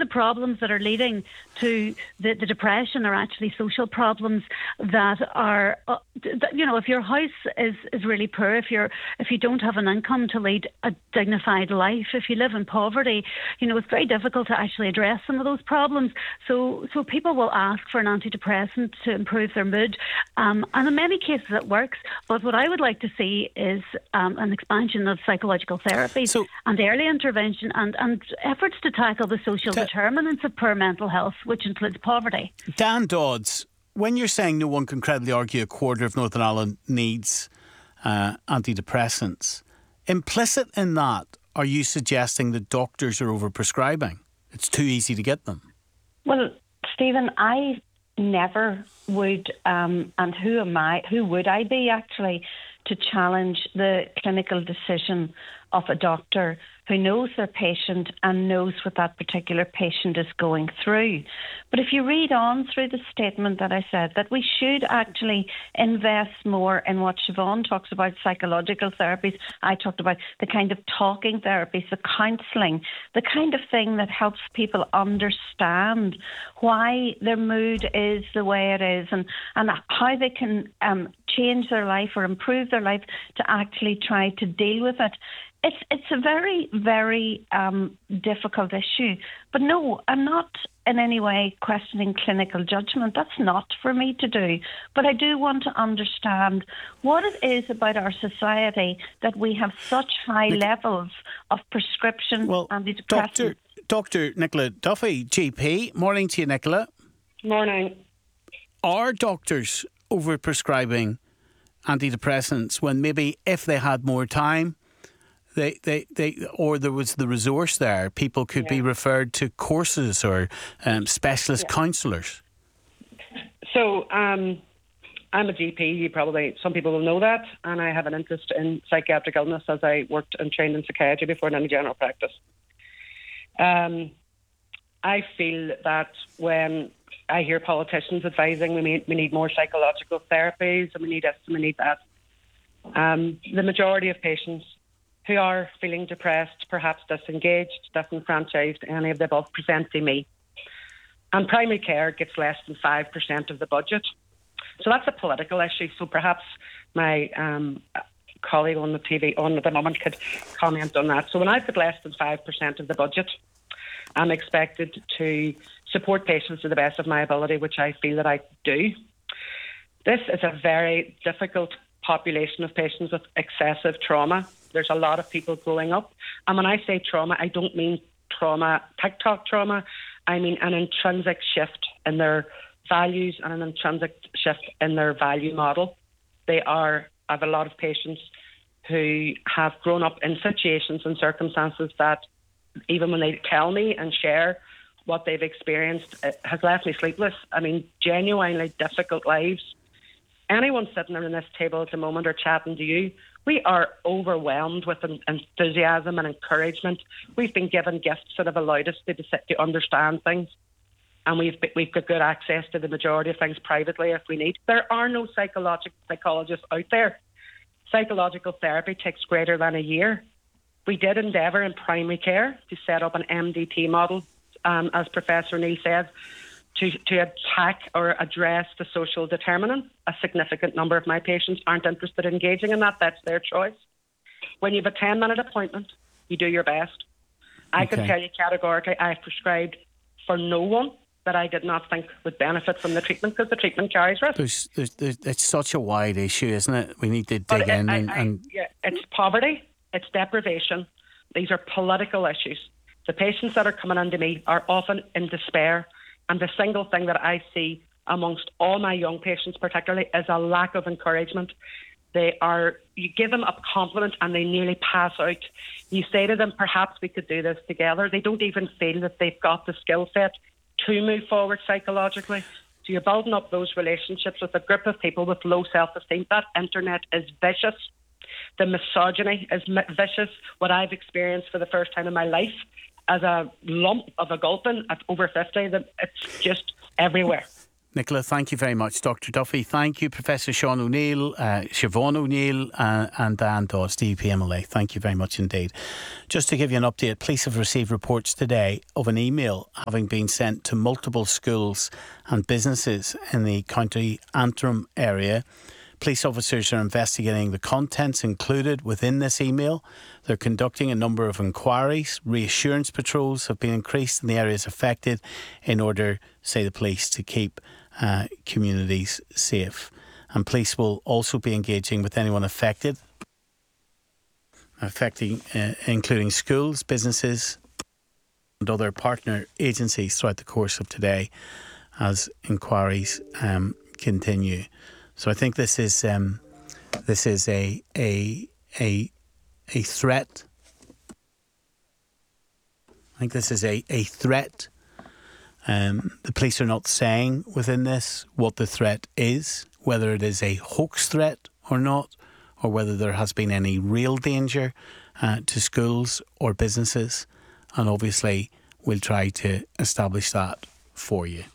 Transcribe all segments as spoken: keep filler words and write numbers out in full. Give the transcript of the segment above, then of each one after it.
the problems that are leading to the, the depression are actually social problems that are, uh, that, you know, if your house is, is really poor, if you're if you don't have an income to lead a dignified life, if you live in poverty, you know, it's very difficult to actually address some of those problems. So, so people will ask for an antidepressant to improve their mood, um, and in many cases it works. But what I would like to see is um, an expansion of psychological therapy so, and early intervention and, and efforts to tackle the social da- determinants of poor mental health, which includes poverty. Dan Dodds, when you're saying no one can credibly argue a quarter of Northern Ireland needs uh, antidepressants, implicit in that, are you suggesting that doctors are overprescribing? It's too easy to get them. Well, Stephen, I never would, um, and who am I, who would I be actually, to challenge the clinical decision of a doctor who knows their patient and knows what that particular patient is going through. But if you read on through the statement that I said, that we should actually invest more in what Siobhan talks about, psychological therapies. I talked about the kind of talking therapies, the counselling, the kind of thing that helps people understand why their mood is the way it is, and, and how they can um, change their life or improve their life to actually try to deal with it. It's it's a very, very um, difficult issue. But no, I'm not in any way questioning clinical judgment. That's not for me to do. But I do want to understand what it is about our society that we have such high Nic- levels of prescription well, antidepressants. Doctor Doctor Nicola Duffy, G P. Morning to you, Nicola. Morning. Are doctors overprescribing antidepressants when maybe if they had more time, They, they, they, or there was the resource there, people could yeah. be referred to courses or um, specialist yeah. counsellors? So um, I'm a G P, you probably, some people will know that, and I have an interest in psychiatric illness as I worked and trained in psychiatry before in general practice. Um, I feel that when I hear politicians advising we need, we need more psychological therapies and we need this and we need that, um, the majority of patients who are feeling depressed, perhaps disengaged, disenfranchised, any of the above, present to me. And primary care gets less than five percent of the budget. So that's a political issue. So perhaps my um, colleague on the T V on at the moment could comment on that. So when I've got less than five percent of the budget, I'm expected to support patients to the best of my ability, which I feel that I do. This is a very difficult population of patients with excessive trauma. There's a lot of people growing up. And when I say trauma, I don't mean trauma, TikTok trauma. I mean an intrinsic shift in their values and an intrinsic shift in their value model. They are, I have a lot of patients who have grown up in situations and circumstances that even when they tell me and share what they've experienced, it has left me sleepless. I mean, genuinely difficult lives. Anyone sitting around this table at the moment or chatting to you, we are overwhelmed with enthusiasm and encouragement. We've been given gifts that have allowed us to, to understand things, and we've we've got good access to the majority of things privately if we need. There are no psychological psychologists out there. Psychological therapy takes greater than a year. We did endeavour in primary care to set up an M D T model, um, as Professor Neil said, to, to attack or address the social determinant. A significant number of my patients aren't interested in engaging in that. That's their choice. When you have a ten-minute appointment, you do your best. I okay. can tell you categorically I've prescribed for no one that I did not think would benefit from the treatment because the treatment carries risk. There's, there's, there's, it's such a wide issue, isn't it? We need to dig but in. I, and, I, and yeah, it's poverty, it's deprivation. These are political issues. The patients that are coming into me are often in despair. And the single thing that I see amongst all my young patients particularly is a lack of encouragement. They are, you give them a compliment and they nearly pass out. You say to them, perhaps we could do this together. They don't even feel that they've got the skill set to move forward psychologically. So you're building up those relationships with a group of people with low self-esteem. That internet is vicious. The misogyny is vicious. What I've experienced for the first time in my life as a lump of a gulpin at over fifty, that it's just everywhere. Nicola, thank you very much. Doctor Duffy, thank you. Professor Sean O'Neill, uh, Siobhan O'Neill uh, and Dan Dawes, D U P M L A. Thank you very much indeed. Just to give you an update, police have received reports today of an email having been sent to multiple schools and businesses in the County Antrim area. Police officers are investigating the contents included within this email. They're conducting a number of inquiries. Reassurance patrols have been increased in the areas affected in order, say the police, to keep uh, communities safe. And police will also be engaging with anyone affected, affecting, uh, including schools, businesses and other partner agencies throughout the course of today as inquiries um, continue. So I think this is um, this is a a a a threat. I think this is a, a threat. Um, the police are not saying within this what the threat is, whether it is a hoax threat or not, or whether there has been any real danger uh, to schools or businesses. And obviously we'll try to establish that for you.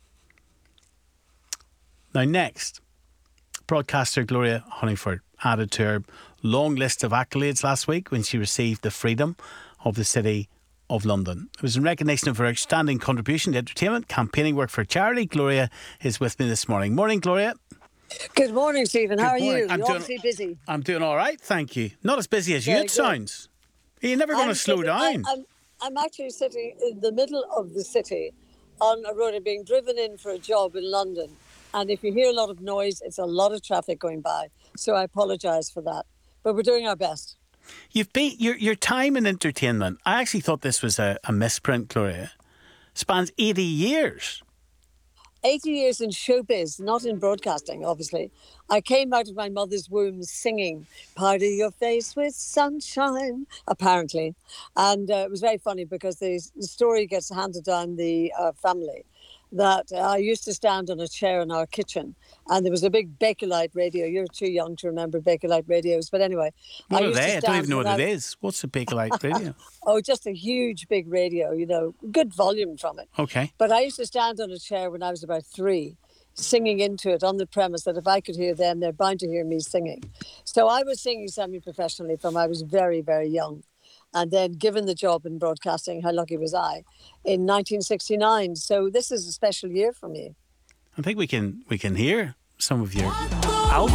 Now next, broadcaster Gloria Hunniford added to her long list of accolades last week when she received the Freedom of the City of London. It was in recognition of her outstanding contribution to entertainment, campaigning work for charity. Gloria is with me this morning. Morning, Gloria. Good morning, Stephen. How Good are morning. you? I'm You're doing, obviously busy. I'm doing all right, thank you. Not as busy as you, Very it good. sounds. Are you never going to I'm slow sitting- down? I, I'm, I'm actually sitting in the middle of the city on a road. I'm being driven in for a job in London. And if you hear a lot of noise, it's a lot of traffic going by. So I apologise for that. But we're doing our best. You've been your your time in entertainment. I actually thought this was a, a misprint, Gloria. Spans eighty years. eighty years in showbiz, not in broadcasting, obviously. I came out of my mother's womb singing, "Powder your face with sunshine," apparently. And uh, it was very funny because the, the story gets handed down the uh, family that uh, I used to stand on a chair in our kitchen and there was a big Bakelite radio. You're too young to remember Bakelite radios. But anyway. What I are used to they? I don't even know stand what when it I- is. What's a Bakelite radio? Oh, just a huge, big radio, you know, good volume from it. Okay. But I used to stand on a chair when I was about three, singing into it on the premise that if I could hear them, they're bound to hear me singing. So I was singing semi-professionally from I was very, very young. And then given the job in broadcasting, how lucky was I, in nineteen sixty-nine. So this is a special year for me. I think we can we can hear some of your album.